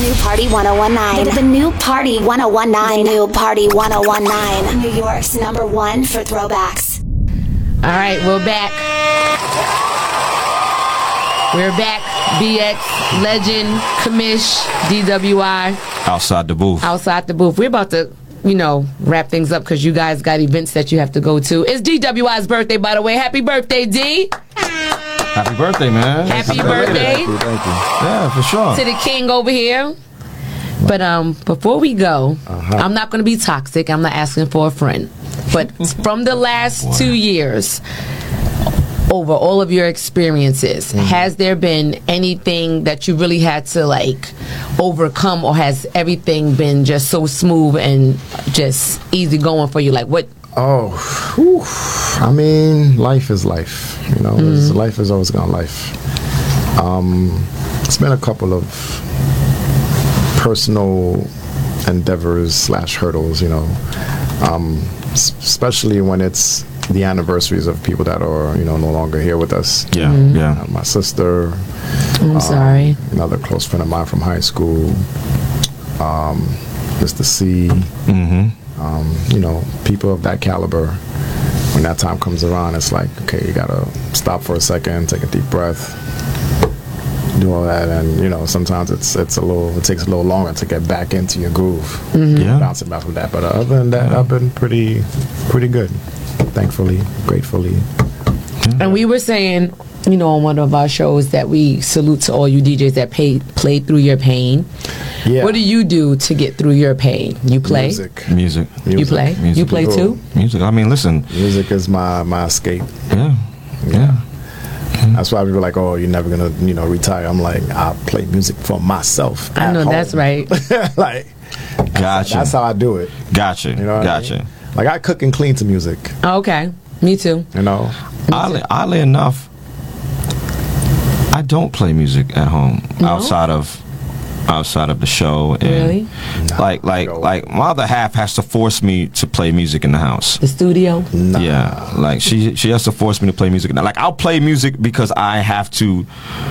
new Party 1019. The new Party 1019. The new Party 1019. New York's #1 for throwbacks. All right, we're back. We're back. BX, Legend, Kamish, DWI. Outside the booth. Outside the booth. We're about to, wrap things up because you guys got events that you have to go to. It's DWI's birthday, by the way. Happy birthday, D. Happy birthday, man. Happy birthday. Thank you. Yeah, for sure. To the king over here. But before we go, I'm not going to be toxic. I'm not asking for a friend. But from the last 2 years, over all of your experiences, has there been anything that you really had to overcome, or has everything been just so smooth and just easy going for you? Like what? Oh, whew. I mean, life is life. Life is always gonna life. It's been a couple of personal endeavors / hurdles, especially when it's the anniversaries of people that are, no longer here with us. Yeah, yeah. My sister. I'm sorry. Another close friend of mine from high school. Mr. C. People of that caliber. When that time comes around, it's like, okay, you gotta stop for a second, take a deep breath, do all that, and sometimes it takes a little longer to get back into your groove, bouncing back from that. But other than that, I've been pretty good, thankfully, gratefully. And we were saying, on one of our shows that we salute to all you DJs that played through your pain. Yeah. What do you do to get through your pain? You play? Music. You play? Music. You play too? Music. I mean, listen. Music is my escape. Yeah. That's why people are like, oh, you're never gonna, retire. I'm like, I play music for myself. I know, home. that's right. Gotcha. That's how I do it. Gotcha. Gotcha. I mean? Like I cook and clean to music. Oh, okay. Me too. Oddly enough, I don't play music at home outside of the show, and really? like my other half has to force me to play music in the house. The studio? Nah. Yeah, like she has to force me to play music. Like I'll play music because I have to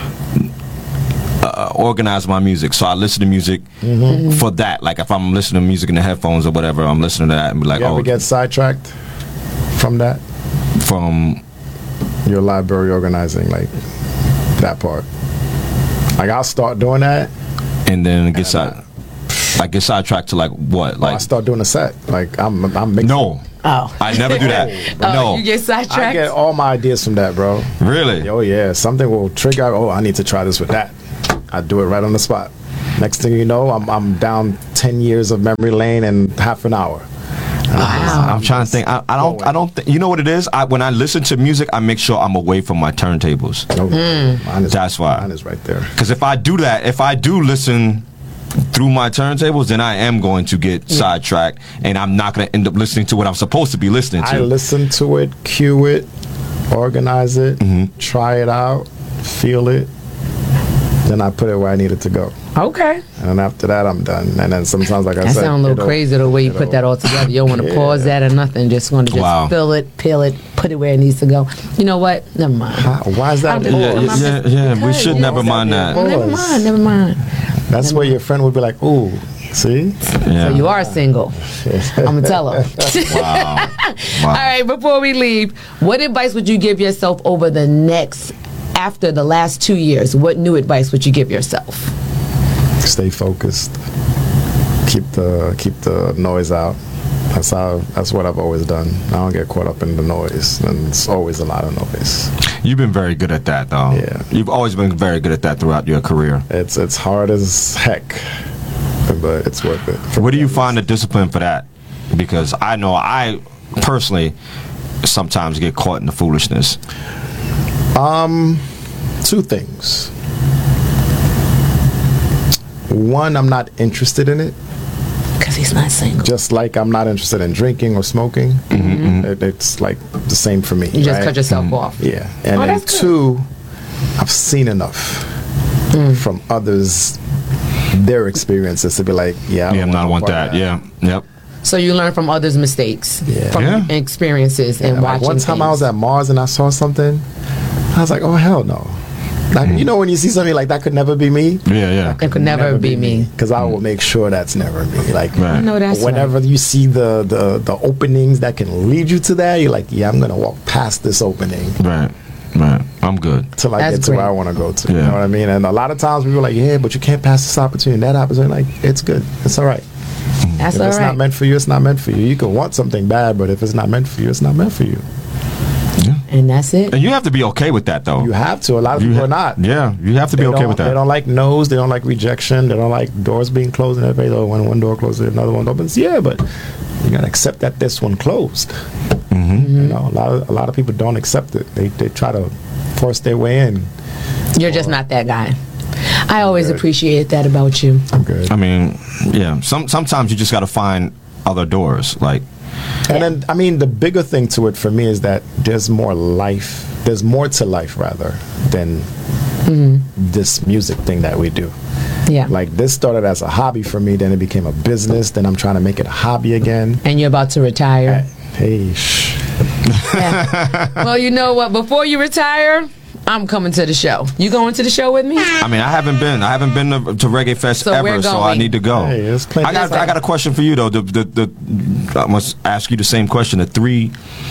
organize my music, so I listen to music for that. Like if I'm listening to music in the headphones or whatever, I'm listening to that and be like, you ever get sidetracked from that? From your library organizing, like that part. Like I'll start doing that, and then it gets get sidetracked to like what? Like I start doing a set. Like I'm mixing. No. Oh. I never do that. No. You get sidetracked? I get all my ideas from that, bro. Really? Oh yeah. Something will trigger. Oh, I need to try this with that. I do it right on the spot. Next thing you know, I'm down 10 years of memory lane in half an hour. Wow. I'm trying to think. I don't think. You know what it is? When I listen to music, I make sure I'm away from my turntables. That's why. Mine is right there. Because if I do that, if I do listen through my turntables, then I am going to get sidetracked, and I'm not going to end up listening to what I'm supposed to be listening to. I listen to it, cue it, organize it, try it out, feel it, then I put it where I need it to go. Okay. And after that, I'm done. And then sometimes, like I said, that sounds a little crazy the way you put that all together. You don't want to pause that or nothing. Just want to just fill it, peel it, put it where it needs to go. You know what? Never mind. Why is that? Yeah. We should never mind that. Never mind. That's where your friend would be like, ooh, see? Yeah. So you are single. I'm going to tell her. Wow. All right, before we leave, what advice would you give yourself after the last 2 years? What new advice would you give yourself? Stay focused. Keep the noise out. That's what I've always done. I don't get caught up in the noise, and it's always a lot of noise. You've been very good at that, though. Yeah. You've always been very good at that throughout your career. It's hard as heck, but it's worth it. Where do you find the discipline for that? Because I know I personally sometimes get caught in the foolishness. Two things. One, I'm not interested in it. Because he's not single. Just like I'm not interested in drinking or smoking. It's like the same for me. You just cut yourself off. Yeah. And then two, I've seen enough from others, their experiences to be like, I'm not want that. Yeah. Yep. So you learn from others' mistakes, from experiences, and watching. One time I was at Mars and I saw something. I was like, oh hell no. Like, you know, when you see something like that could never be me. Yeah. It could never be me. Because I will make sure that's never me. Like, Right. I know that's whenever right. you see the openings that can lead you to that, you're like, yeah, I'm gonna walk past this opening Right. I'm good. till I That's get to where great. I want to go to. You Yeah. know what I mean? And a lot of times people are like, yeah, but you can't pass this opportunity, that opportunity. Like, it's good. It's all right. That's If all it's not right. meant for you, it's not meant for you. You can want something bad, but if it's not meant for you, it's not meant for you. And that's it. And you have to be okay with that, though. You have to. A lot of people are not. Yeah, you have to be They okay don't- with that. They don't like no's. They don't like rejection. They don't like doors being closed. And everybody, oh, when one door closes, another one opens. Yeah, but you gotta accept that this one closed. You know, a lot of people don't accept it. They try to force their way in. You're just not that guy. I always appreciate that about you. I'm good. I mean, yeah. Sometimes you just got to find other doors. Like, And then, I mean, the bigger thing to it for me is that there's more life. There's more to life, rather, than this music thing that we do. Yeah. Like, this started as a hobby for me, then it became a business, then I'm trying to make it a hobby again. And you're about to retire. Hey, shh. Well, you know what? Before you retire, I'm coming to the show. You going to the show with me? I mean, I haven't been to Reggae Fest So we're ever, so I going. need to go. Hey, there's plenty I of got a question for you though. I must ask you the same question. The 3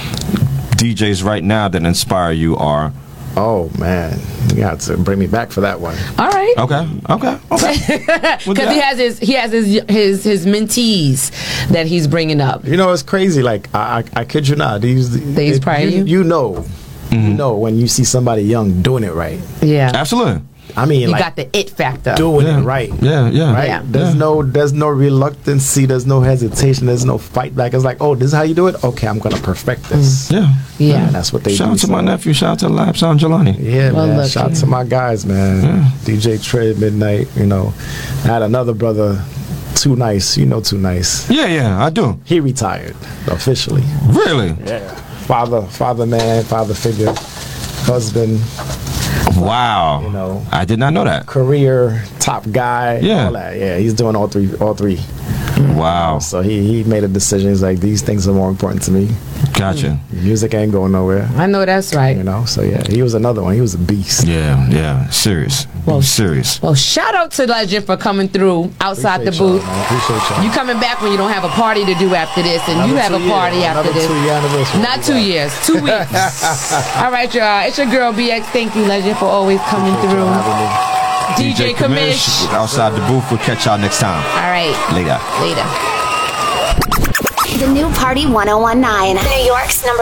DJs right now that inspire you are Oh, man. You got to bring me back for that one. All right. okay. Because he has his mentees that he's bringing up. You know, it's crazy. Like, I kid you not. These inspire you? You know. You know when you see somebody young doing it right. Yeah. Absolutely. I mean, You like, got the it factor. doing Yeah. it right. Yeah. Right? Yeah. There's no reluctancy. There's no hesitation. There's no fight back. It's like, oh, this is how you do it? Okay, I'm going to perfect this. Yeah. Yeah. And that's what they Shout do. out to my so- nephew. Shout out to Lab Sound Jelani. Yeah, Well, man. look Shout out here. to my guys, man. DJ Trey at Midnight, you know. I had another brother, Too Nice. You know Too Nice. Yeah, I do. He retired, officially. Really? Yeah. Father man, father figure, husband, Wow. You know. I did not know that. career, top guy, Yeah. all that. Yeah, he's doing all three. Wow. So he made a decision. He's like, these things are more important to me. Gotcha. Music ain't going nowhere. I know that's right. You know, so yeah, he was another one. He was a beast. Yeah. Serious. Well, Serious. Well, shout out to Legend for coming through outside the Appreciate y'all, booth. man. Appreciate y'all. You coming back when you don't have a party to do after this, and you have Another a party after Another this. 2-year anniversary. Not 2 years, 2 weeks. All right, y'all. It's your girl BX. Thank you, Legend, for always coming Appreciate y'all through. having me. DJ Kamish. outside the booth. We'll catch y'all next time. All right. Later. Later. The new Party 1019. New York's number